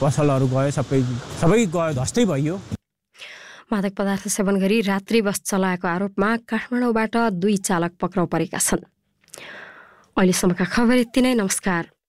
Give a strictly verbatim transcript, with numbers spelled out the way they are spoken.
पसलहरू गयो, सबै सबै गयो, ध्वस्तै भयो। मादक पदार्थ सेवन गरी रात्रि बस चलाएको आरोपमा काठमाडौँबाट दुई चालक पक्राउ परेका छन्। अहिलेसम्मका खबर यति नै। नमस्कार।